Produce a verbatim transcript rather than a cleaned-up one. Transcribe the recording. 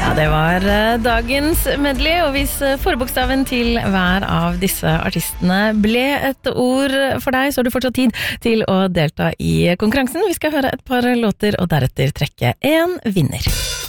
Ja, det var dagens medley, og hvis forbokstaven til hver av disse artistene ble et ord for deg, så har du fortsatt tid til å delta i konkurransen. Vi skal høre et par låter og deretter trekke en vinner.